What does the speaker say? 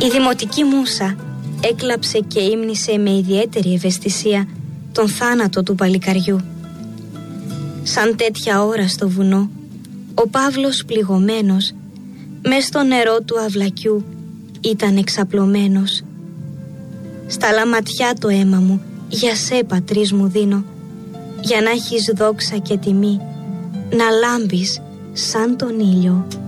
Η δημοτική μούσα έκλαψε και ύμνησε με ιδιαίτερη ευαισθησία τον θάνατο του παλικαριού. Σαν τέτοια ώρα στο βουνό, ο Παύλος πληγωμένος μες στο νερό του αυλακιού ήταν εξαπλωμένος. Στα λαματιά το αίμα μου για σε πατρίς μου δίνω, για να έχεις δόξα και τιμή, να λάμπεις σαν τον ήλιο.